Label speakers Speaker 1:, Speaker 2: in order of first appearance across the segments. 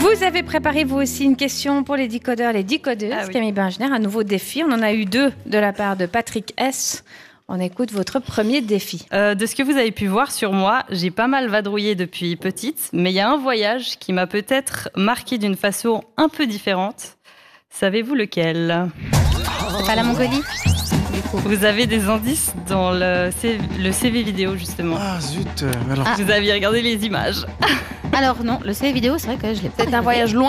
Speaker 1: Vous avez préparé vous aussi une question pour les décodeurs et les décodeuses. Camille Bengener, un nouveau défi. On en a eu 2 de la part de Patrick S. On écoute votre premier défi.
Speaker 2: De ce que vous avez pu voir sur moi, j'ai pas mal vadrouillé depuis petite, mais il y a un voyage qui m'a peut-être marqué d'une façon un peu différente. Savez-vous lequel ?
Speaker 1: C'est pas la Mongolie ?
Speaker 2: Vous avez des indices dans le CV vidéo, justement.
Speaker 3: Ah zut, alors...
Speaker 2: Vous aviez regardé les images.
Speaker 4: Alors non, le CV vidéo, c'est vrai que je l'ai pas.
Speaker 1: C'est un voyage loin ?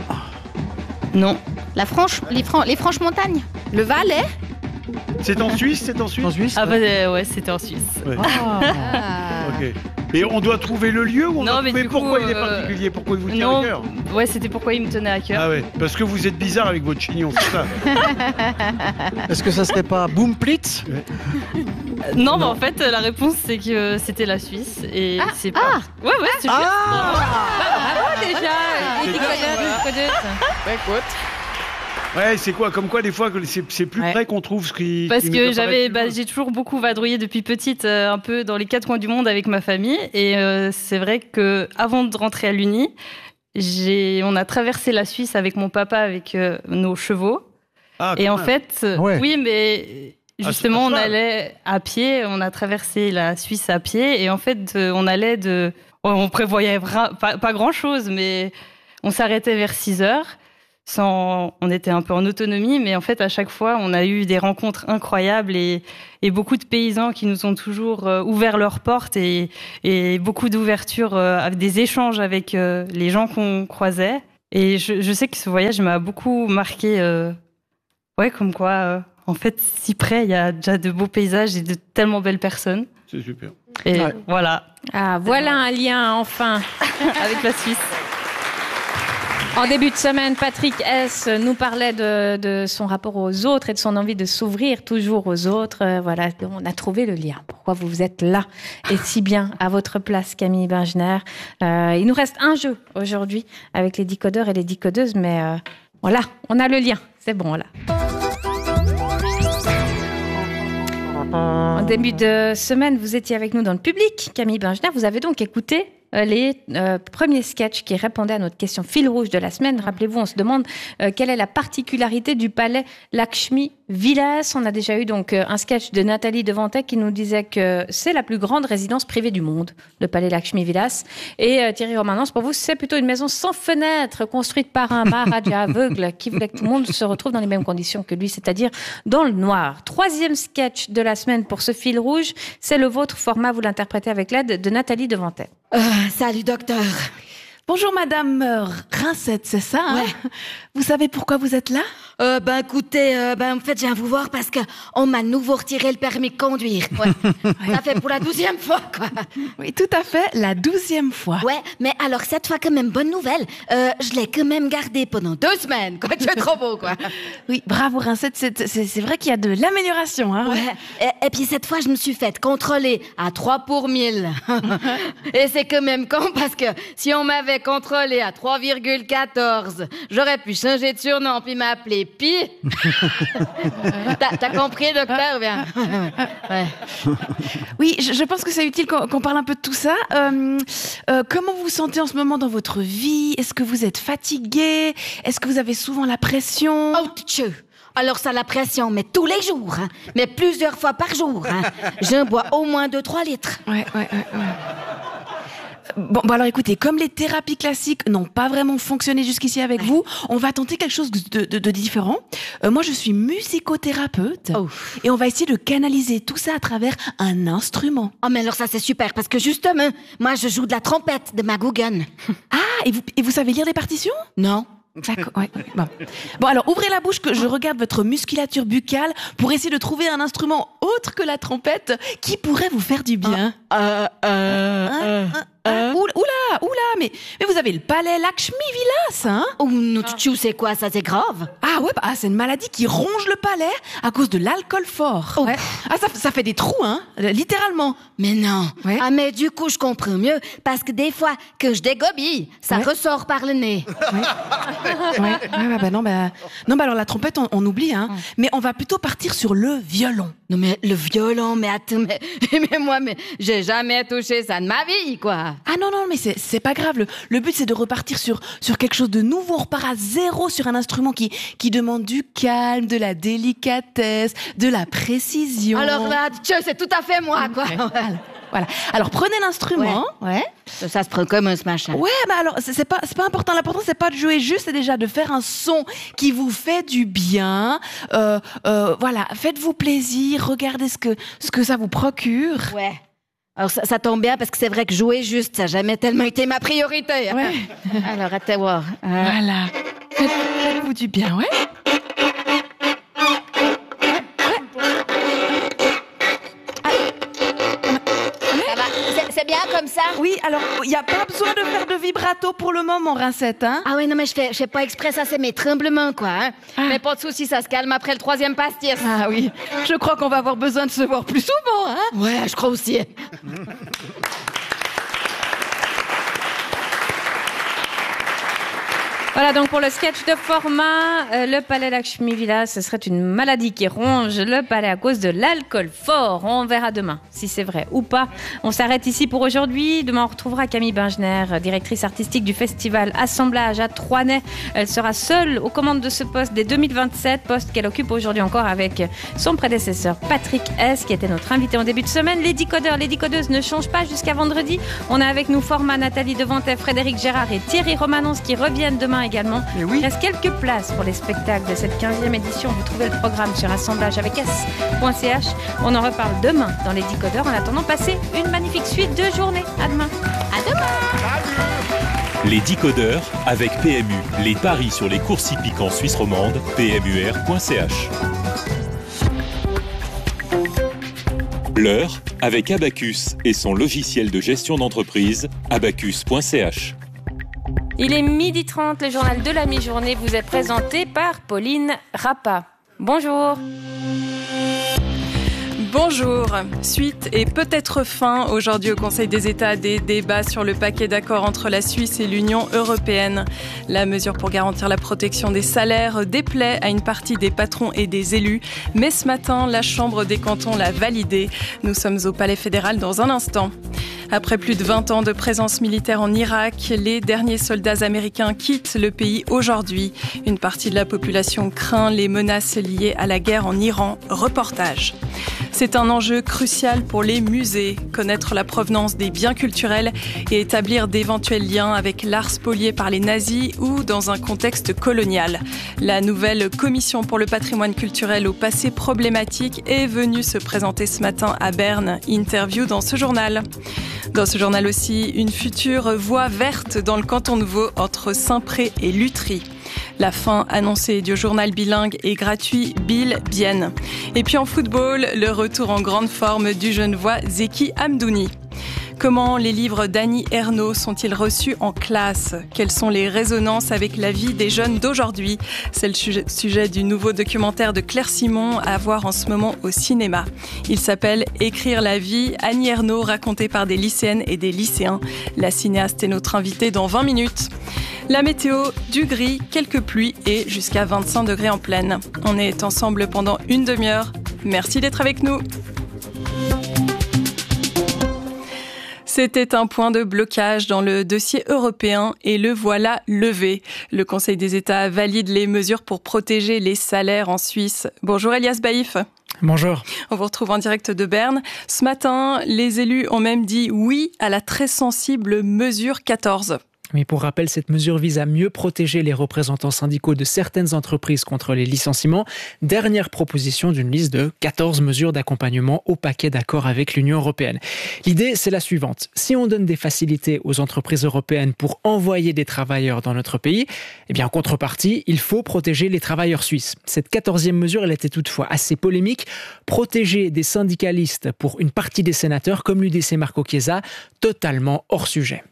Speaker 2: Non.
Speaker 4: Les Franches Montagnes.
Speaker 1: Le Valais ?
Speaker 3: C'est en Suisse,
Speaker 2: Ah bah ouais, c'était en Suisse.
Speaker 3: Ouais.
Speaker 4: Ah.
Speaker 3: Ok. Et on doit trouver le lieu ou on doit trouver pourquoi il est particulier, pourquoi il vous tient à cœur ?
Speaker 2: Ouais, c'était pourquoi il me tenait à cœur.
Speaker 3: Ah ouais, parce que vous êtes bizarre avec votre chignon, c'est ça.
Speaker 5: Est-ce que ça serait pas Boomplitz ?
Speaker 2: Non, mais en fait, la réponse c'est que c'était la Suisse et c'est pas. Ouais, c'est Suisse.
Speaker 1: Bravo déjà, les décodeurs.
Speaker 5: Écoute.
Speaker 3: Ouais, c'est quoi ? Comme quoi, des fois, c'est plus près qu'on trouve ce qui...
Speaker 2: Parce
Speaker 3: qui
Speaker 2: que
Speaker 3: nous apparaît
Speaker 2: j'ai toujours beaucoup vadrouillé depuis petite, un peu dans les 4 coins du monde avec ma famille. Et c'est vrai que avant de rentrer à l'Uni, on a traversé la Suisse avec mon papa, avec nos chevaux. Ah, et en fait, oui, mais justement, on allait à pied. On a traversé la Suisse à pied. Et en fait, on prévoyait pas grand-chose, mais on s'arrêtait vers 6 heures. On était un peu en autonomie, mais en fait, à chaque fois, on a eu des rencontres incroyables et beaucoup de paysans qui nous ont toujours ouvert leurs portes et beaucoup d'ouverture, des échanges avec les gens qu'on croisait. Et je sais que ce voyage m'a beaucoup marqué. Comme quoi, en fait, si près, il y a déjà de beaux paysages et de tellement belles personnes.
Speaker 3: C'est super.
Speaker 2: Et voilà.
Speaker 1: Ah, voilà un lien, enfin,
Speaker 2: avec la Suisse.
Speaker 1: En début de semaine, Patrick S. nous parlait de son rapport aux autres et de son envie de s'ouvrir toujours aux autres. Voilà, on a trouvé le lien. Pourquoi vous êtes là et si bien à votre place, Camille Bengener. Il nous reste un jeu aujourd'hui avec les décodeurs et les décodeuses, mais voilà, on a le lien. C'est bon, là. En début de semaine, vous étiez avec nous dans le public. Camille Bengener, vous avez donc écouté les premiers sketchs qui répondaient à notre question fil rouge de la semaine. Rappelez-vous, on se demande quelle est la particularité du palais Lakshmi Vilas. On a déjà eu donc un sketch de Nathalie Devantec qui nous disait que c'est la plus grande résidence privée du monde, le palais Lakshmi Vilas. Et Thierry Romanence, pour vous, c'est plutôt une maison sans fenêtre construite par un Maharaja aveugle qui voulait que tout le monde se retrouve dans les mêmes conditions que lui, c'est-à-dire dans le noir. 3e sketch de la semaine pour ce fil rouge, c'est le vôtre. Format, vous l'interprétez avec l'aide de Nathalie Devantec.
Speaker 6: Salut docteur.
Speaker 7: Bonjour madame Rincette, c'est ça hein?
Speaker 6: Ouais.
Speaker 7: Vous savez pourquoi vous êtes là?
Speaker 6: Écoutez, en fait, je viens vous voir parce que on m'a nouveau retiré le permis de conduire. Ouais. Ça fait pour la 12e fois, quoi.
Speaker 7: Oui, tout à fait, la 12e fois.
Speaker 6: Ouais, mais alors cette fois quand même, bonne nouvelle, je l'ai quand même gardé pendant 2 semaines, quoi. Tu es trop beau, quoi.
Speaker 7: Oui, bravo Rincette, c'est vrai qu'il y a de l'amélioration, hein.
Speaker 6: Ouais, et puis cette fois, je me suis faite contrôler à 3 pour 1000. Et c'est quand même con parce que si on m'avait contrôlé à 3,14, j'aurais pu changer de surnom puis m'appeler Pi. T'as compris, docteur? Bien. Ouais.
Speaker 7: Oui, je pense que c'est utile qu'on parle un peu de tout ça. Comment vous vous sentez en ce moment dans votre vie? Est-ce que vous êtes fatigué? Est-ce que vous avez souvent la pression?
Speaker 6: Oh, tchou. Alors ça, la pression, mais tous les jours, hein. Mais plusieurs fois par jour, hein. Je bois au moins 2-3 litres.
Speaker 7: Ouais. Bon, alors écoutez, comme les thérapies classiques n'ont pas vraiment fonctionné jusqu'ici avec vous, on va tenter quelque chose de différent. Moi, je suis musicothérapeute et on va essayer de canaliser tout ça à travers un instrument.
Speaker 6: Oh, mais alors ça, c'est super, parce que justement, moi, je joue de la trompette de Magoogan.
Speaker 7: Ah, et vous savez lire des partitions?
Speaker 6: Non.
Speaker 7: D'accord, ouais. Bon, alors ouvrez la bouche que je regarde votre musculature buccale pour essayer de trouver un instrument autre que la trompette qui pourrait vous faire du bien. Oula, mais vous avez le palais Lakshmi Vilas, hein?
Speaker 6: Oh, non, tu sais quoi, ça c'est grave.
Speaker 7: Ah ouais, c'est une maladie qui ronge le palais à cause de l'alcool fort.
Speaker 6: Oh.
Speaker 7: Ouais. Ah, ça fait des trous, hein, littéralement.
Speaker 6: Mais non.
Speaker 7: Ouais.
Speaker 6: Ah, mais du coup, je comprends mieux, parce que des fois, que je dégobille, ça ressort par le nez.
Speaker 7: Non, alors la trompette, on oublie, hein. Mais on va plutôt partir sur le violon.
Speaker 6: Non mais le violon, mais attends, mais moi, j'ai jamais touché ça de ma vie, quoi.
Speaker 7: Ah non, mais c'est pas grave. Le but, c'est de repartir sur quelque chose de nouveau. On repart à zéro sur un instrument qui demande du calme, de la délicatesse, de la précision.
Speaker 6: Alors là, c'est tout à fait moi, quoi.
Speaker 7: Voilà. Alors prenez l'instrument. Ouais.
Speaker 6: Ça se prend comme ce machin.
Speaker 7: Ouais, mais alors c'est pas important. L'important c'est pas de jouer juste, c'est déjà de faire un son qui vous fait du bien. Voilà, faites-vous plaisir, regardez ce que ça vous procure.
Speaker 6: Ouais. Alors ça tombe bien parce que c'est vrai que jouer juste, ça n'a jamais tellement été ma priorité.
Speaker 7: Ouais.
Speaker 6: Alors attends voir.
Speaker 7: Voilà. Faites-vous du bien, ouais.
Speaker 6: C'est bien comme ça?
Speaker 7: Oui, alors, il n'y a pas besoin de faire de vibrato pour le moment, Rincette, hein?
Speaker 6: Ah oui, non, mais je fais pas exprès, ça, c'est mes tremblements, quoi, hein. Mais pas de soucis, ça se calme après le 3e pastis.
Speaker 7: Ah oui, je crois qu'on va avoir besoin de se voir plus souvent, hein?
Speaker 6: Ouais, je crois aussi.
Speaker 1: Voilà donc pour le sketch de format, le palais Lakshmi Vilas, ce serait une maladie qui ronge le palais à cause de l'alcool fort. On verra demain si c'est vrai ou pas. On s'arrête ici pour aujourd'hui. Demain, on retrouvera Camille Bengener, directrice artistique du festival Assemblage à Troisnay. Elle sera seule aux commandes de ce poste dès 2027, poste qu'elle occupe aujourd'hui encore avec son prédécesseur Patrick S, qui était notre invité en début de semaine. Les décodeurs, les décodeuses ne changent pas jusqu'à vendredi. On a avec nous Format, Nathalie Devantet, Frédéric Gérard et Thierry Romanons qui reviennent demain également. Il reste quelques places pour les spectacles de cette 15e édition. Vous trouvez le programme sur assemblageavec.ch. On en reparle demain dans les décodeurs. En attendant, passez une magnifique suite de journée. À demain.
Speaker 6: À demain.
Speaker 8: Les décodeurs avec PMU. Les paris sur les courses hippiques en Suisse romande. PMUR.ch. L'heure avec Abacus et son logiciel de gestion d'entreprise, abacus.ch.
Speaker 1: Il est 12h30, le journal de la mi-journée vous est présenté par Pauline Rappa. Bonjour.
Speaker 9: Bonjour. Suite et peut-être fin aujourd'hui au Conseil des États des débats sur le paquet d'accords entre la Suisse et l'Union européenne. La mesure pour garantir la protection des salaires déplaît à une partie des patrons et des élus. Mais ce matin, la Chambre des cantons l'a validé. Nous sommes au Palais fédéral dans un instant. Après plus de 20 ans de présence militaire en Irak, les derniers soldats américains quittent le pays aujourd'hui. Une partie de la population craint les menaces liées à la guerre en Iran. Reportage. C'est un enjeu crucial pour les musées, connaître la provenance des biens culturels et établir d'éventuels liens avec l'art spolié par les nazis ou dans un contexte colonial. La nouvelle commission pour le patrimoine culturel au passé problématique est venue se présenter ce matin à Berne. Interview dans ce journal. Dans ce journal aussi, une future voie verte dans le canton nouveau entre Saint-Pré et Lutry. La fin annoncée du journal bilingue et gratuit Bill Bienne. Et puis en football, le retour en grande forme du Genevois Zeki Hamdouni. Comment les livres d'Annie Ernaux sont-ils reçus en classe? Quelles sont les résonances avec la vie des jeunes d'aujourd'hui? C'est le sujet du nouveau documentaire de Claire Simon à voir en ce moment au cinéma. Il s'appelle « Écrire la vie », Annie Ernaux racontée par des lycéennes et des lycéens. La cinéaste est notre invitée dans 20 minutes. La météo, du gris, quelques pluies et jusqu'à 25 degrés en pleine. On est ensemble pendant une demi-heure. Merci d'être avec nous. C'était un point de blocage dans le dossier européen et le voilà levé. Le Conseil des États valide les mesures pour protéger les salaires en Suisse. Bonjour Elias Baïf.
Speaker 10: Bonjour.
Speaker 9: On vous retrouve en direct de Berne. Ce matin, les élus ont même dit oui à la très sensible mesure 14.
Speaker 10: Mais pour rappel, cette mesure vise à mieux protéger les représentants syndicaux de certaines entreprises contre les licenciements. Dernière proposition d'une liste de 14 mesures d'accompagnement au paquet d'accords avec l'Union européenne. L'idée, c'est la suivante. Si on donne des facilités aux entreprises européennes pour envoyer des travailleurs dans notre pays, eh bien, en contrepartie, il faut protéger les travailleurs suisses. Cette 14e mesure, elle était toutefois assez polémique. Protéger des syndicalistes pour une partie des sénateurs, comme l'UDC Marco Chiesa, totalement hors sujet.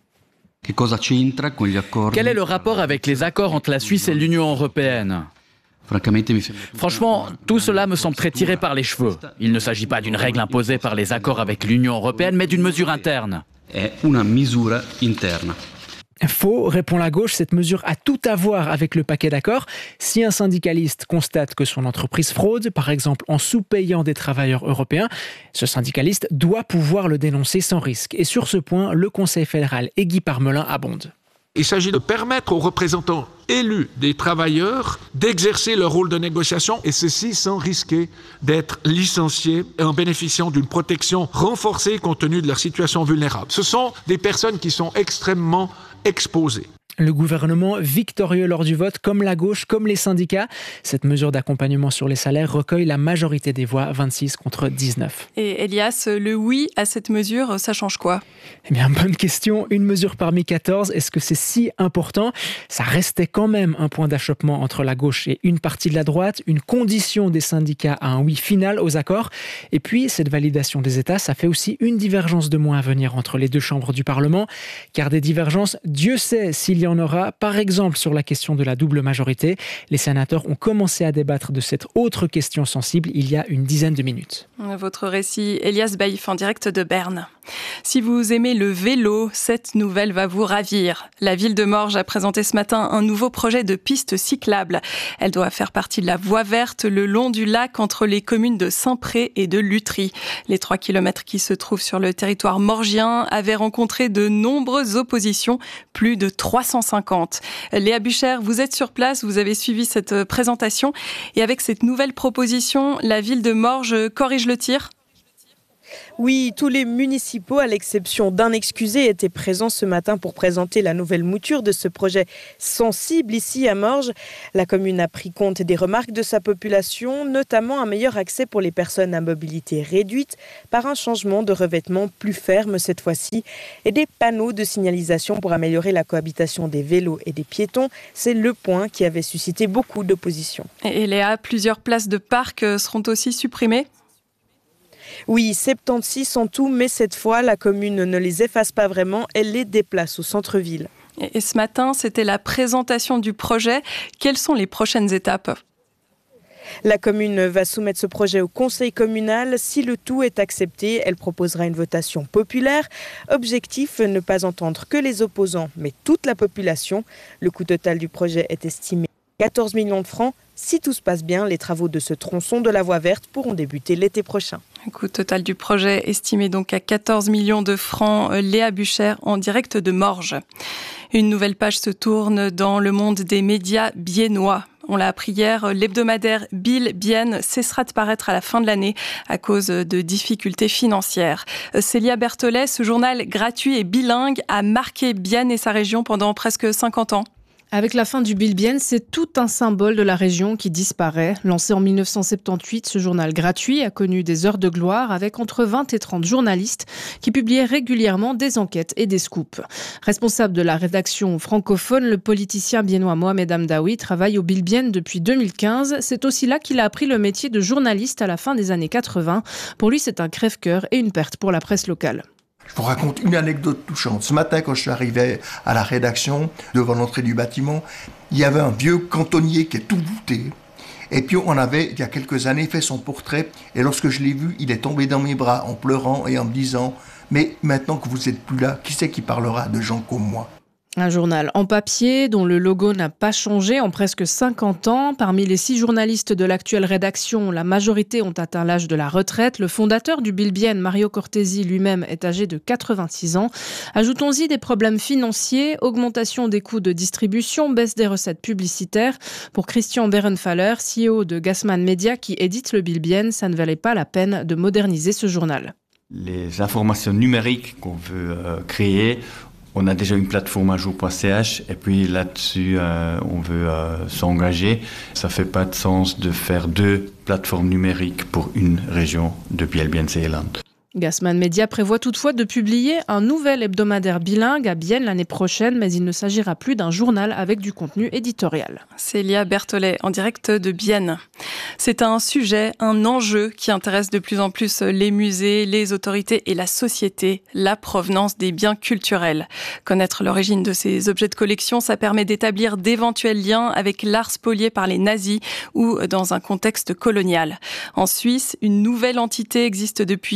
Speaker 11: Quel est le rapport avec les accords entre la Suisse et l'Union européenne ? Franchement, tout cela me semble très tiré par les cheveux. Il ne s'agit pas d'une règle imposée par les accords avec l'Union européenne, mais d'une mesure interne.
Speaker 10: Faux, répond la gauche, cette mesure a tout à voir avec le paquet d'accords. Si un syndicaliste constate que son entreprise fraude, par exemple en sous-payant des travailleurs européens, ce syndicaliste doit pouvoir le dénoncer sans risque. Et sur ce point, le Conseil fédéral et Guy Parmelin abondent.
Speaker 12: Il s'agit de permettre aux représentants élus des travailleurs d'exercer leur rôle de négociation et ceci sans risquer d'être licenciés et en bénéficiant d'une protection renforcée compte tenu de leur situation vulnérable. Ce sont des personnes qui sont extrêmement exposées.
Speaker 10: Le gouvernement victorieux lors du vote, comme la gauche, comme les syndicats. Cette mesure d'accompagnement sur les salaires recueille la majorité des voix, 26 contre 19.
Speaker 9: Et Elias, le oui à cette mesure, ça change quoi ?
Speaker 10: Eh bien, bonne question. Une mesure parmi 14, est-ce que c'est si important ? Ça restait quand même un point d'achoppement entre la gauche et une partie de la droite, une condition des syndicats à un oui final aux accords. Et puis, cette validation des États, ça fait aussi une divergence de moins à venir entre les deux chambres du Parlement, car des divergences, Dieu sait s'il y en aura, par exemple sur la question de la double majorité. Les sénateurs ont commencé à débattre de cette autre question sensible il y a une dizaine de minutes.
Speaker 9: Votre récit, Elias Baïf, en direct de Berne. Si vous aimez le vélo, cette nouvelle va vous ravir. La ville de Morges a présenté ce matin un nouveau projet de piste cyclable. Elle doit faire partie de la voie verte le long du lac entre les communes de Saint-Pré et de Lutry. Les 3 kilomètres qui se trouvent sur le territoire morgien avaient rencontré de nombreuses oppositions, plus de 350. Léa Bucher, vous êtes sur place, vous avez suivi cette présentation et avec cette nouvelle proposition, la ville de Morges corrige le tir ?
Speaker 13: Oui, tous les municipaux, à l'exception d'un excusé, étaient présents ce matin pour présenter la nouvelle mouture de ce projet sensible ici à Morges. La commune a pris compte des remarques de sa population, notamment un meilleur accès pour les personnes à mobilité réduite par un changement de revêtement plus ferme cette fois-ci et des panneaux de signalisation pour améliorer la cohabitation des vélos et des piétons. C'est le point qui avait suscité beaucoup d'opposition.
Speaker 9: Et Léa, plusieurs places de parc seront aussi supprimées ?
Speaker 13: Oui, 76 en tout, mais cette fois, la commune ne les efface pas vraiment, elle les déplace au centre-ville.
Speaker 9: Et ce matin, c'était la présentation du projet. Quelles sont les prochaines étapes ?
Speaker 13: La commune va soumettre ce projet au conseil communal. Si le tout est accepté, elle proposera une votation populaire. Objectif, ne pas entendre que les opposants, mais toute la population. Le coût total du projet est estimé à 14 millions de francs. Si tout se passe bien, les travaux de ce tronçon de la voie verte pourront débuter l'été prochain.
Speaker 9: Le coût total du projet estimé donc à 14 millions de francs. Léa Bucher en direct de Morges. Une nouvelle page se tourne dans le monde des médias biennois. On l'a appris hier, l'hebdomadaire Biel Bienne cessera de paraître à la fin de l'année à cause de difficultés financières. Célia Berthollet, ce journal gratuit et bilingue a marqué Bienne et sa région pendant presque 50 ans.
Speaker 14: Avec la fin du Biel Bienne, c'est tout un symbole de la région qui disparaît. Lancé en 1978, ce journal gratuit a connu des heures de gloire avec entre 20 et 30 journalistes qui publiaient régulièrement des enquêtes et des scoops. Responsable de la rédaction francophone, le politicien biennois Mohamed Hamdaoui travaille au Biel Bienne depuis 2015. C'est aussi là qu'il a appris le métier de journaliste à la fin des années 80. Pour lui, c'est un crève-cœur et une perte pour la presse locale.
Speaker 15: Je vous raconte une anecdote touchante. Ce matin, quand je suis arrivé à la rédaction, devant l'entrée du bâtiment, il y avait un vieux cantonnier qui est tout voûté. Et puis on avait, il y a quelques années, fait son portrait. Et lorsque je l'ai vu, il est tombé dans mes bras en pleurant et en me disant « Mais maintenant que vous n'êtes plus là, qui c'est qui parlera de gens comme moi ?»
Speaker 14: Un journal en papier dont le logo n'a pas changé en presque 50 ans. Parmi les 6 journalistes de l'actuelle rédaction, la majorité ont atteint l'âge de la retraite. Le fondateur du Biel Bienne, Mario Cortesi, lui-même est âgé de 86 ans. Ajoutons-y des problèmes financiers, augmentation des coûts de distribution, baisse des recettes publicitaires. Pour Christian Berenfaller, CEO de Gassman Media qui édite le Biel Bienne, ça ne valait pas la peine de moderniser ce journal.
Speaker 16: Les informations numériques qu'on veut créer, on a déjà une plateforme ajour.ch et puis là-dessus, on veut s'engager. Ça ne fait pas de sens de faire 2 plateformes numériques pour une région de Biel Bienne-Zeeland.
Speaker 14: Gassman Media prévoit toutefois de publier un nouvel hebdomadaire bilingue à Bienne l'année prochaine, mais il ne s'agira plus d'un journal avec du contenu éditorial.
Speaker 9: Célia Berthollet en direct de Bienne. C'est un sujet, un enjeu qui intéresse de plus en plus les musées, les autorités et la société, la provenance des biens culturels. Connaître l'origine de ces objets de collection, ça permet d'établir d'éventuels liens avec l'art spolié par les nazis ou dans un contexte colonial. En Suisse, une nouvelle entité existe depuis 6 mois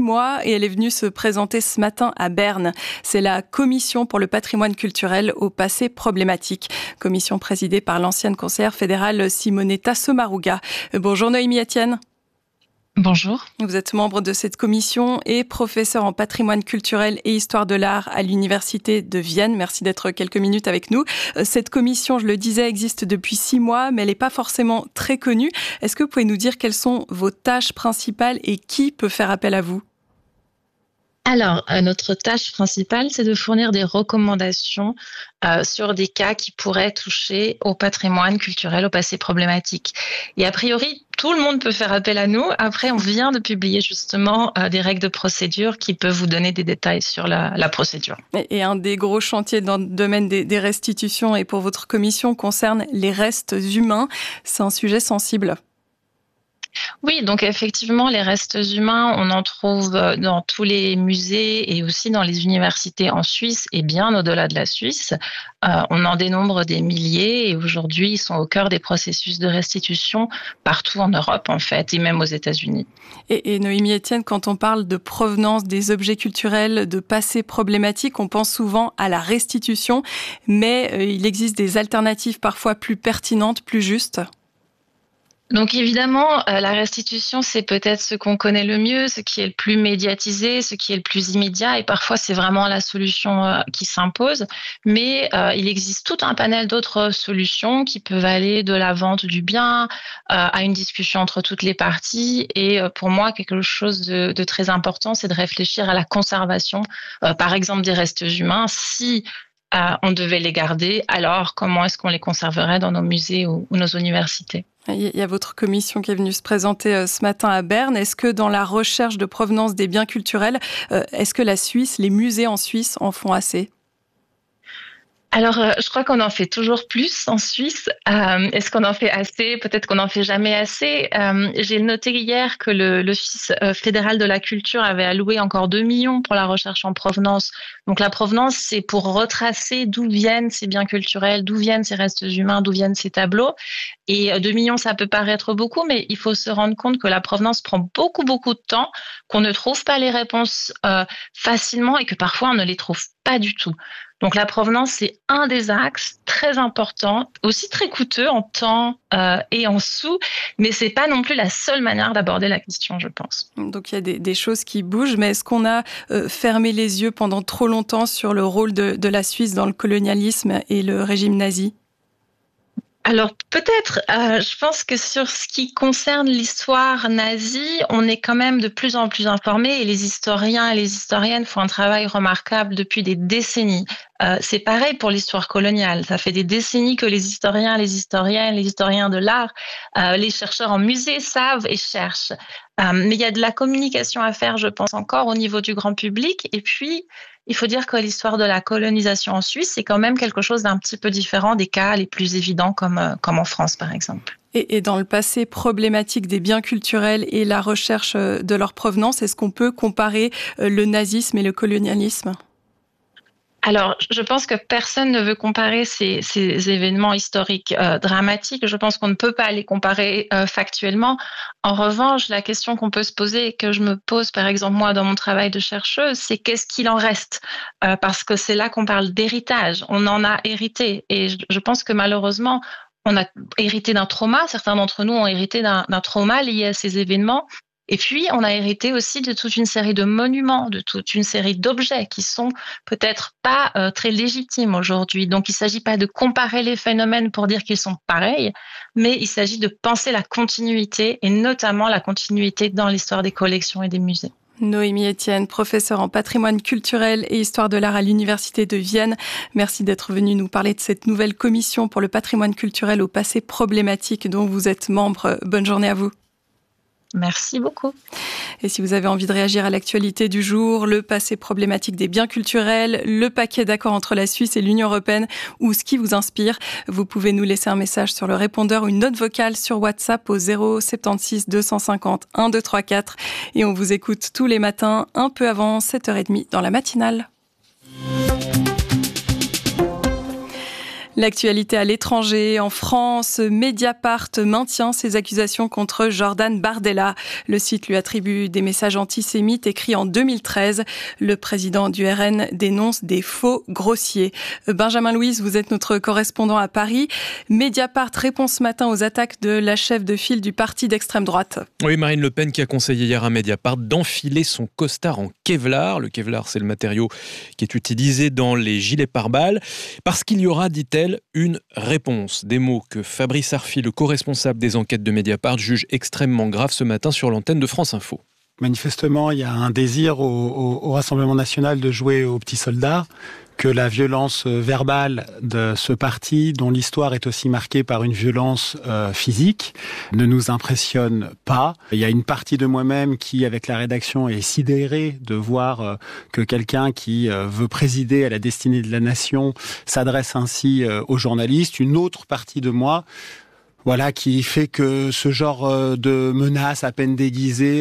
Speaker 9: mois et elle est venue se présenter ce matin à Berne. C'est la Commission pour le patrimoine culturel au passé problématique. Commission présidée par l'ancienne conseillère fédérale Simonetta Sommaruga. Bonjour Noémie Etienne.
Speaker 17: Bonjour.
Speaker 9: Vous êtes membre de cette commission et professeur en patrimoine culturel et histoire de l'art à l'Université de Vienne. Merci d'être quelques minutes avec nous. Cette commission, je le disais, existe depuis 6 mois, mais elle n'est pas forcément très connue. Est-ce que vous pouvez nous dire quelles sont vos tâches principales et qui peut faire appel à vous ?
Speaker 17: Alors, notre tâche principale, c'est de fournir des recommandations sur des cas qui pourraient toucher au patrimoine culturel, au passé problématique. Et a priori, tout le monde peut faire appel à nous. Après, on vient de publier justement des règles de procédure qui peuvent vous donner des détails sur la procédure.
Speaker 9: Et un des gros chantiers dans le domaine des restitutions et pour votre commission concerne les restes humains. C'est un sujet sensible.
Speaker 17: Oui, donc effectivement, les restes humains, on en trouve dans tous les musées et aussi dans les universités en Suisse et bien au-delà de la Suisse. On en dénombre des milliers et aujourd'hui, ils sont au cœur des processus de restitution partout en Europe en fait et même aux États-Unis.
Speaker 9: Et Noémie Etienne, quand on parle de provenance des objets culturels, de passé problématique, on pense souvent à la restitution, mais il existe des alternatives parfois plus pertinentes, plus justes.
Speaker 17: Donc évidemment, la restitution, c'est peut-être ce qu'on connaît le mieux, ce qui est le plus médiatisé, ce qui est le plus immédiat, et parfois c'est vraiment la solution qui s'impose. Mais il existe tout un panel d'autres solutions qui peuvent aller de la vente du bien à une discussion entre toutes les parties. Et pour moi, quelque chose de très important, c'est de réfléchir à la conservation, par exemple des restes humains. Si on devait les garder, alors comment est-ce qu'on les conserverait dans nos musées ou nos universités ?
Speaker 9: Il y a votre commission qui est venue se présenter ce matin à Berne. Est-ce que dans la recherche de provenance des biens culturels, est-ce que la Suisse, les musées en Suisse en font assez ?
Speaker 17: Alors, je crois qu'on en fait toujours plus en Suisse. Est-ce qu'on en fait assez ? Peut-être qu'on n'en fait jamais assez. J'ai noté hier que l'Office fédéral de la culture avait alloué encore 2 millions pour la recherche en provenance. Donc, la provenance, c'est pour retracer d'où viennent ces biens culturels, d'où viennent ces restes humains, d'où viennent ces tableaux. Et 2 millions, ça peut paraître beaucoup, mais il faut se rendre compte que la provenance prend beaucoup, beaucoup de temps, qu'on ne trouve pas les réponses facilement et que parfois on ne les trouve pas du tout. Donc la provenance, c'est un des axes très importants, aussi très coûteux en temps et en sous, mais c'est pas non plus la seule manière d'aborder la question, je pense.
Speaker 9: Donc il y a des choses qui bougent, mais est-ce qu'on a fermé les yeux pendant trop longtemps sur le rôle de la Suisse dans le colonialisme et le régime nazi ?
Speaker 17: Alors peut-être, je pense que sur ce qui concerne l'histoire nazie, on est quand même de plus en plus informés et les historiens et les historiennes font un travail remarquable depuis des décennies. C'est pareil pour l'histoire coloniale. Ça fait des décennies que les historiens, les historiennes, les historiens de l'art, les chercheurs en musée savent et cherchent. Mais il y a de la communication à faire, je pense, encore au niveau du grand public. Et puis, il faut dire que l'histoire de la colonisation en Suisse, c'est quand même quelque chose d'un petit peu différent des cas les plus évidents comme en France, par exemple.
Speaker 9: Et dans le passé problématique des biens culturels et la recherche de leur provenance, est-ce qu'on peut comparer le nazisme et le colonialisme ?
Speaker 17: Alors, je pense que personne ne veut comparer ces événements historiques dramatiques. Je pense qu'on ne peut pas les comparer factuellement. En revanche, la question qu'on peut se poser et que je me pose, par exemple, moi, dans mon travail de chercheuse, c'est qu'est-ce qu'il en reste ? Parce que c'est là qu'on parle d'héritage. On en a hérité. Et je pense que malheureusement, on a hérité d'un trauma. Certains d'entre nous ont hérité d'un trauma lié à ces événements. Et puis, on a hérité aussi de toute une série de monuments, de toute une série d'objets qui sont peut-être pas très légitimes aujourd'hui. Donc, il ne s'agit pas de comparer les phénomènes pour dire qu'ils sont pareils, mais il s'agit de penser la continuité et notamment la continuité dans l'histoire des collections et des musées.
Speaker 9: Noémie Etienne, professeure en patrimoine culturel et histoire de l'art à l'Université de Vienne. Merci d'être venue nous parler de cette nouvelle commission pour le patrimoine culturel au passé problématique dont vous êtes membre. Bonne journée à vous.
Speaker 17: Merci beaucoup.
Speaker 9: Et si vous avez envie de réagir à l'actualité du jour, le passé problématique des biens culturels, le paquet d'accord entre la Suisse et l'Union européenne ou ce qui vous inspire, vous pouvez nous laisser un message sur le répondeur ou une note vocale sur WhatsApp au 076 250 1234 et on vous écoute tous les matins un peu avant 7h30 dans la matinale. L'actualité à l'étranger, en France, Mediapart maintient ses accusations contre Jordan Bardella. Le site lui attribue des messages antisémites écrits en 2013. Le président du RN dénonce des faux grossiers. Benjamin Louise, vous êtes notre correspondant à Paris. Mediapart répond ce matin aux attaques de la chef de file du parti d'extrême droite.
Speaker 18: Oui, Marine Le Pen qui a conseillé hier à Mediapart d'enfiler son costard en Kevlar. Le Kevlar, c'est le matériau qui est utilisé dans les gilets pare-balles. Parce qu'il y aura, dit-elle, une réponse. Des mots que Fabrice Arfi, le co-responsable des enquêtes de Mediapart, juge extrêmement graves ce matin sur l'antenne de France Info.
Speaker 19: Manifestement, il y a un désir au Rassemblement national de jouer aux petits soldats, que la violence verbale de ce parti, dont l'histoire est aussi marquée par une violence physique, ne nous impressionne pas. Il y a une partie de moi-même qui, avec la rédaction, est sidérée de voir que quelqu'un qui veut présider à la destinée de la nation s'adresse ainsi aux journalistes. Une autre partie de moi, voilà, qui fait que ce genre de menace à peine déguisée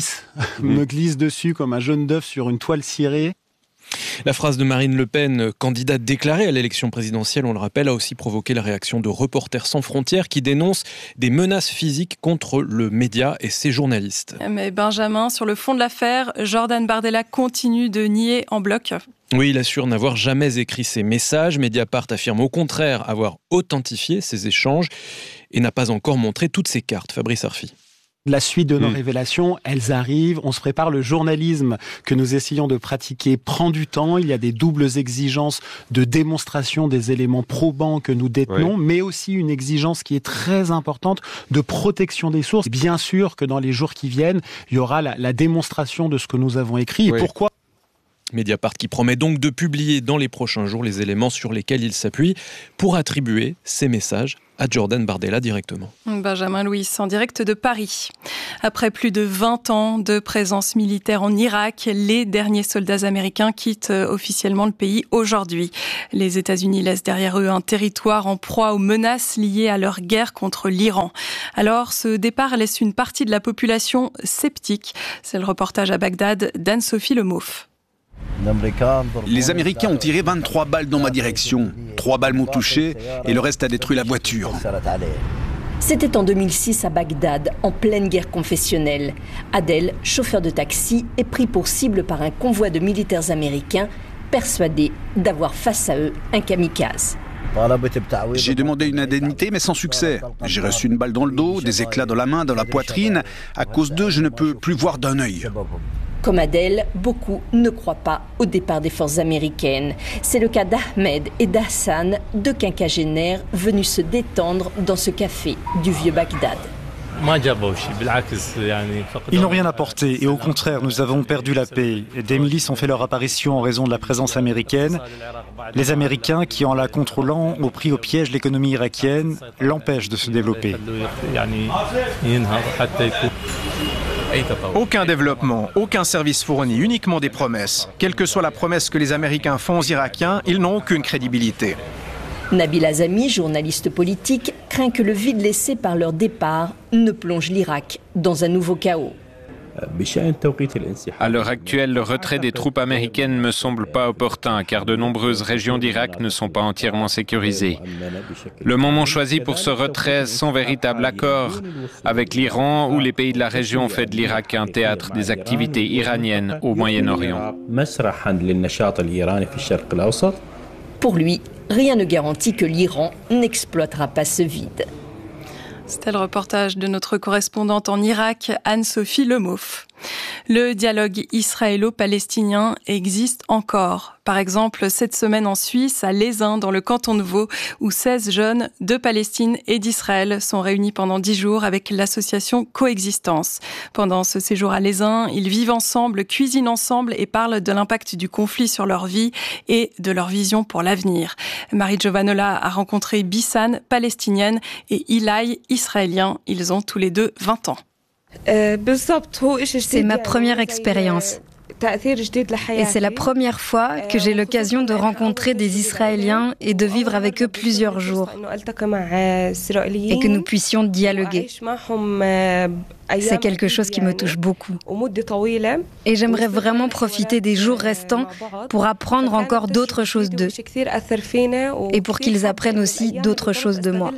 Speaker 19: me glisse dessus comme un jaune d'œuf sur une toile cirée.
Speaker 18: La phrase de Marine Le Pen, candidate déclarée à l'élection présidentielle, on le rappelle, a aussi provoqué la réaction de Reporters sans frontières qui dénonce des menaces physiques contre le média et ses journalistes.
Speaker 9: Mais Benjamin, sur le fond de l'affaire, Jordan Bardella continue de nier en bloc.
Speaker 18: Oui, il assure n'avoir jamais écrit ces messages. Mediapart affirme au contraire avoir authentifié ces échanges et n'a pas encore montré toutes ses cartes. Fabrice Arfi.
Speaker 19: La suite de nos révélations, elles arrivent, on se prépare. Le journalisme que nous essayons de pratiquer prend du temps. Il y a des doubles exigences de démonstration des éléments probants que nous détenons, mais aussi une exigence qui est très importante de protection des sources. Bien sûr que dans les jours qui viennent, il y aura la démonstration de ce que nous avons écrit. Et pourquoi ?
Speaker 18: Mediapart qui promet donc de publier dans les prochains jours les éléments sur lesquels il s'appuie pour attribuer ces messages à Jordan Bardella directement.
Speaker 9: Benjamin Louis, en direct de Paris. Après plus de 20 ans de présence militaire en Irak, les derniers soldats américains quittent officiellement le pays aujourd'hui. Les États-Unis laissent derrière eux un territoire en proie aux menaces liées à leur guerre contre l'Iran. Alors, ce départ laisse une partie de la population sceptique. C'est le reportage à Bagdad d'Anne-Sophie Lemoff.
Speaker 20: Les Américains ont tiré 23 balles dans ma direction. 3 balles m'ont touché et le reste a détruit la voiture.
Speaker 21: C'était en 2006 à Bagdad, en pleine guerre confessionnelle. Adel, chauffeur de taxi, est pris pour cible par un convoi de militaires américains, persuadés d'avoir face à eux un kamikaze.
Speaker 20: J'ai demandé une indemnité, mais sans succès. J'ai reçu une balle dans le dos, des éclats dans la main, dans la poitrine. À cause d'eux, je ne peux plus voir d'un œil.
Speaker 21: Comme Adel, beaucoup ne croient pas au départ des forces américaines. C'est le cas d'Ahmed et d'Hassan, deux quinquagénaires venus se détendre dans ce café du vieux Bagdad.
Speaker 22: Ils n'ont rien apporté et au contraire, nous avons perdu la paix. Des milices ont fait leur apparition en raison de la présence américaine. Les Américains, qui en la contrôlant, ont pris au piège l'économie irakienne, l'empêchent de se développer.
Speaker 23: Aucun développement, aucun service fourni, uniquement des promesses. Quelle que soit la promesse que les Américains font aux Irakiens, ils n'ont aucune crédibilité.
Speaker 21: Nabil Azami, journaliste politique, craint que le vide laissé par leur départ ne plonge l'Irak dans un nouveau chaos.
Speaker 24: À l'heure actuelle, le retrait des troupes américaines ne me semble pas opportun car de nombreuses régions d'Irak ne sont pas entièrement sécurisées. Le moment choisi pour ce retrait sans véritable accord avec l'Iran ou les pays de la région fait de l'Irak un théâtre des activités iraniennes au Moyen-Orient.
Speaker 21: Pour lui, rien ne garantit que l'Iran n'exploitera pas ce vide.
Speaker 9: C'était le reportage de notre correspondante en Irak, Anne-Sophie Lemoff. Le dialogue israélo-palestinien existe encore. Par exemple, cette semaine en Suisse, à Lézin, dans le canton de Vaud, où 16 jeunes de Palestine et d'Israël sont réunis pendant 10 jours avec l'association Coexistence. Pendant ce séjour à Lézin, ils vivent ensemble, cuisinent ensemble et parlent de l'impact du conflit sur leur vie et de leur vision pour l'avenir. Marie Giovanola a rencontré Bissan, palestinienne, et Ilai, israélien. Ils ont tous les deux 20 ans.
Speaker 25: C'est ma première expérience. Et c'est la première fois que j'ai l'occasion de rencontrer des Israéliens et de vivre avec eux plusieurs jours. Et que nous puissions dialoguer. C'est quelque chose qui me touche beaucoup. Et j'aimerais vraiment profiter des jours restants pour apprendre encore d'autres choses d'eux. Et pour qu'ils apprennent aussi d'autres choses de moi.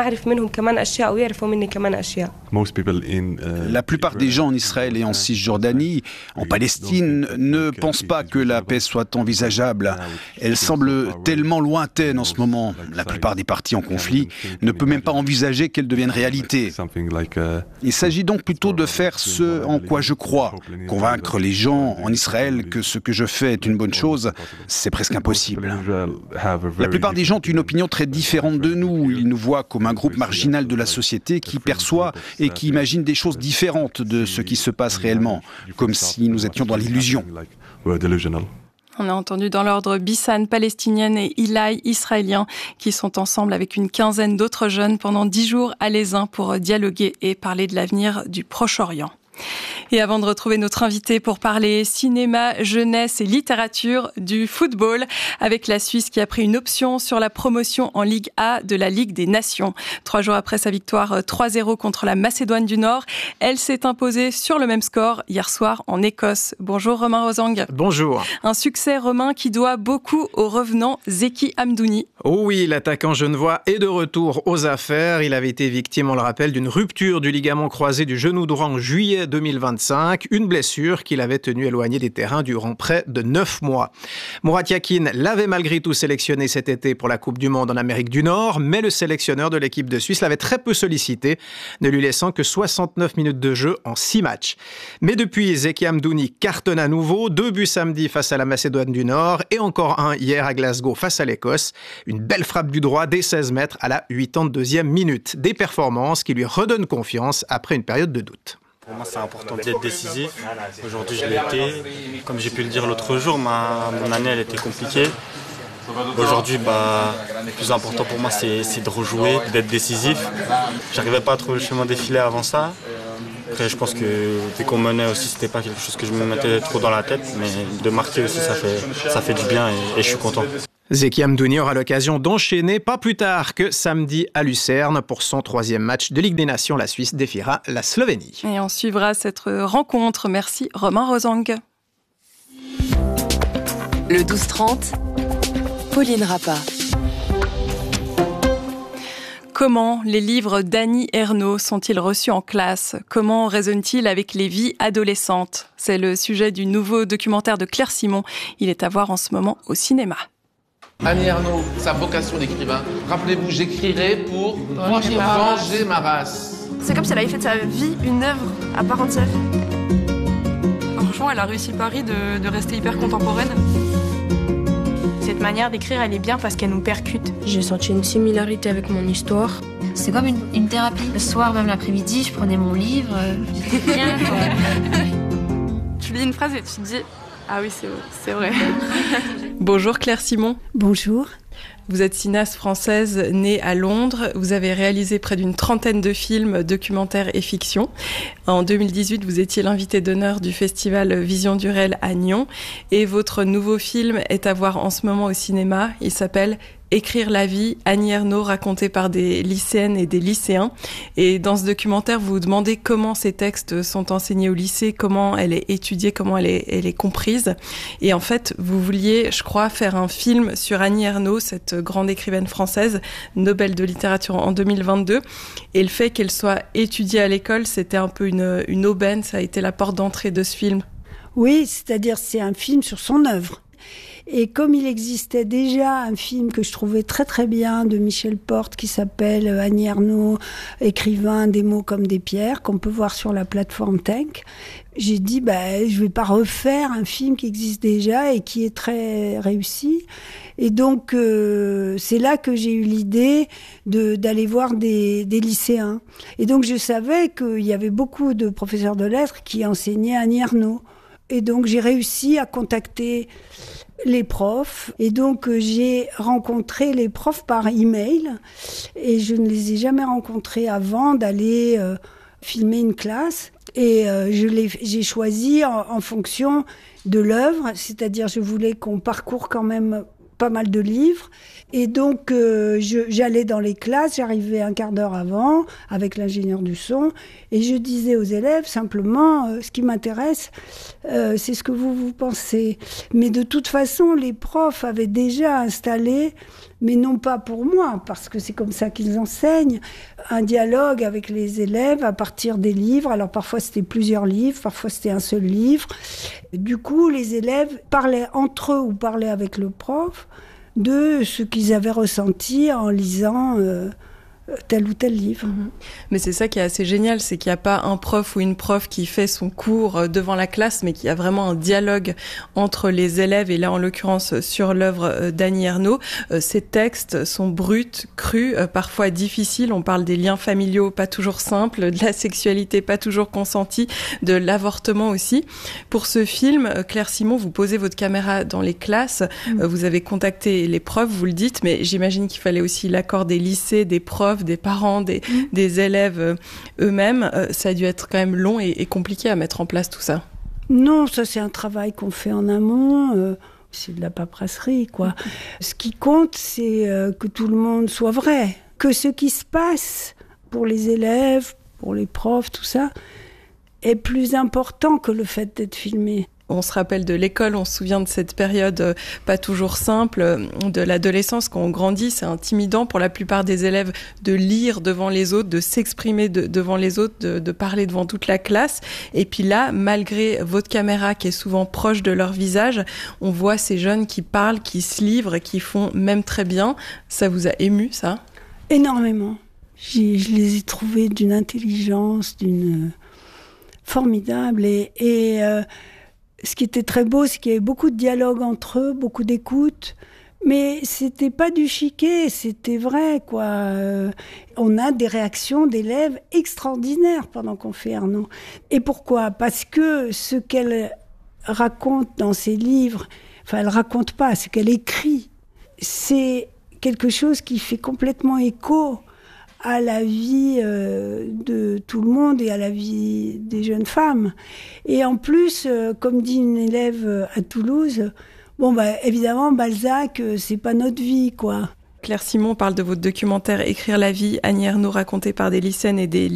Speaker 20: La plupart des gens en Israël et en Cisjordanie, en Palestine, ne pensent pas que la paix soit envisageable. Elle semble tellement lointaine en ce moment. La plupart des partis en conflit ne peuvent même pas envisager qu'elle devienne réalité. Il s'agit donc plutôt de faire ce en quoi je crois. Convaincre les gens en Israël que ce que je fais est une bonne chose, c'est presque impossible. La plupart des gens ont une opinion très différente de nous. Ils nous voient comme un groupe marginal de la société qui perçoit et qui imagine des choses différentes de ce qui se passe réellement, comme si nous étions dans l'illusion.
Speaker 9: On a entendu dans l'ordre Bissan, palestinienne, et Ilai, israélien, qui sont ensemble avec une quinzaine d'autres jeunes pendant 10 jours à l'Aisin pour dialoguer et parler de l'avenir du Proche-Orient. Et avant de retrouver notre invité pour parler cinéma, jeunesse et littérature du football, avec la Suisse qui a pris une option sur la promotion en Ligue A de la Ligue des Nations. 3 jours après sa victoire 3-0 contre la Macédoine du Nord, elle s'est imposée sur le même score hier soir en Écosse. Bonjour Romain Rosang.
Speaker 23: Bonjour.
Speaker 9: Un succès romain qui doit beaucoup au revenant Zeki Hamdouni.
Speaker 23: Oh oui, l'attaquant genevois est de retour aux affaires. Il avait été victime, on le rappelle, d'une rupture du ligament croisé du genou droit en juillet 2025, une blessure qui l'avait tenu éloigné des terrains durant près de 9 mois. Murat Yakin l'avait malgré tout sélectionné cet été pour la Coupe du Monde en Amérique du Nord, mais le sélectionneur de l'équipe de Suisse l'avait très peu sollicité, ne lui laissant que 69 minutes de jeu en 6 matchs. Mais depuis, Zeki Hamdouni cartonne à nouveau, 2 buts samedi face à la Macédoine du Nord et encore un hier à Glasgow face à l'Écosse. Une belle frappe du droit dès 16 mètres à la 82e minute. Des performances qui lui redonnent confiance après une période de doute.
Speaker 2: Pour moi, c'est important d'être décisif. Aujourd'hui, je l'ai été. Comme j'ai pu le dire l'autre jour, mon année, elle était compliquée. Aujourd'hui, le plus important pour moi, c'est de rejouer, d'être décisif. J'arrivais pas à trouver le chemin défilé avant ça. Après, je pense que dès qu'on menait aussi, c'était pas quelque chose que je me mettais trop dans la tête. Mais de marquer aussi, ça fait du bien et je suis content.
Speaker 23: Zeki Hamdouni aura l'occasion d'enchaîner pas plus tard que samedi à Lucerne pour son 3e match de Ligue des Nations. La Suisse défiera la Slovénie.
Speaker 9: Et on suivra cette rencontre. Merci Romain Rosang.
Speaker 3: Le 12-30, Pauline Rappa.
Speaker 9: Comment les livres d'Annie Ernaux sont-ils reçus en classe ? Comment résonnent-ils avec les vies adolescentes ? C'est le sujet du nouveau documentaire de Claire Simon. Il est à voir en ce moment au cinéma.
Speaker 4: Annie Ernaux, sa vocation d'écrivain. Rappelez-vous, j'écrirai pour venger ma race.
Speaker 5: C'est comme si elle avait fait de sa vie une œuvre à part entière. Franchement, elle a réussi le pari de rester hyper contemporaine.
Speaker 7: Cette manière d'écrire, elle est bien parce qu'elle nous percute.
Speaker 26: J'ai senti une similarité avec mon histoire.
Speaker 27: C'est comme une thérapie. Le soir, même l'après-midi, je prenais mon livre. C'était bien, quoi.
Speaker 5: Tu lis une phrase et tu te dis... Ah oui, c'est vrai.
Speaker 9: Bonjour Claire Simon.
Speaker 28: Bonjour.
Speaker 9: Vous êtes cinéaste française née à Londres. Vous avez réalisé près d'une trentaine de films, documentaires et fiction. En 2018, vous étiez l'invité d'honneur du festival Vision du Réel à Nyon. Et votre nouveau film est à voir en ce moment au cinéma. Il s'appelle Écrire la vie, Annie Ernaux, racontée par des lycéennes et des lycéens. Et dans ce documentaire, vous vous demandez comment ces textes sont enseignés au lycée, comment elle est étudiée, comment elle est comprise. Et en fait, vous vouliez, je crois, faire un film sur Annie Ernaux, cette grande écrivaine française, Nobel de littérature en 2022. Et le fait qu'elle soit étudiée à l'école, c'était un peu une aubaine, ça a été la porte d'entrée de ce film.
Speaker 28: Oui, c'est-à-dire c'est un film sur son œuvre. Et comme il existait déjà un film que je trouvais très très bien de Michel Porte qui s'appelle Annie Ernaux, écrivain des mots comme des pierres, qu'on peut voir sur la plateforme Tank, j'ai dit je vais pas refaire un film qui existe déjà et qui est très réussi. Et donc c'est là que j'ai eu l'idée d'aller voir des lycéens. Et donc je savais qu'il y avait beaucoup de professeurs de lettres qui enseignaient Annie Ernaux. Et donc j'ai réussi à contacter les profs. Et donc j'ai rencontré les profs par email. Et je ne les ai jamais rencontrés avant d'aller filmer une classe. Et j'ai choisi en fonction de l'œuvre. C'est-à-dire je voulais qu'on parcourt quand même pas mal de livres. Et donc, j'allais dans les classes, j'arrivais un quart d'heure avant avec l'ingénieur du son et je disais aux élèves simplement, ce qui m'intéresse, c'est ce que vous pensez. Mais de toute façon, les profs avaient déjà installé, mais non pas pour moi, parce que c'est comme ça qu'ils enseignent, un dialogue avec les élèves à partir des livres. Alors parfois c'était plusieurs livres, parfois c'était un seul livre. Du coup, les élèves parlaient entre eux ou parlaient avec le prof de ce qu'ils avaient ressenti en lisant tel ou tel livre.
Speaker 9: Mais c'est ça qui est assez génial, c'est qu'il n'y a pas un prof ou une prof qui fait son cours devant la classe, mais qu'il y a vraiment un dialogue entre les élèves, et là en l'occurrence sur l'œuvre d'Annie Ernaux. Ces textes sont bruts, crus, parfois difficiles. On parle des liens familiaux pas toujours simples, de la sexualité pas toujours consentie, de l'avortement aussi. Pour ce film, Claire Simon, vous posez votre caméra dans les classes, vous avez contacté les profs, vous le dites, mais j'imagine qu'il fallait aussi l'accord des lycées, des profs, des parents, des élèves eux-mêmes. Ça a dû être quand même long et compliqué à mettre en place tout ça.
Speaker 28: Non, ça c'est un travail qu'on fait en amont. C'est de la paperasserie, quoi. Ce qui compte, c'est que tout le monde soit vrai. Que ce qui se passe pour les élèves, pour les profs, tout ça, est plus important que le fait d'être filmé.
Speaker 9: On se rappelle de l'école, on se souvient de cette période pas toujours simple, de l'adolescence quand on grandit. C'est intimidant pour la plupart des élèves de lire devant les autres, de s'exprimer devant les autres, de parler devant toute la classe. Et puis là, malgré votre caméra qui est souvent proche de leur visage, on voit ces jeunes qui parlent, qui se livrent, qui font même très bien. Ça vous a ému, ça ?
Speaker 28: Énormément. Je les ai trouvés d'une intelligence, d'une formidable. Et ce qui était très beau, c'est qu'il y avait beaucoup de dialogue entre eux, beaucoup d'écoute. Mais c'était pas du chiquet, c'était vrai, quoi. On a des réactions d'élèves extraordinaires pendant qu'on fait Ernaux. Et pourquoi ? Parce que ce qu'elle raconte dans ses livres, enfin, elle raconte pas, ce qu'elle écrit, c'est quelque chose qui fait complètement écho à la vie de tout le monde et à la vie des jeunes femmes. Et en plus, comme dit une élève à Toulouse, évidemment, Balzac, c'est pas notre vie, quoi.
Speaker 9: Claire Simon parle de votre documentaire Écrire la vie, Annie Ernaux racontée par des lycéennes et des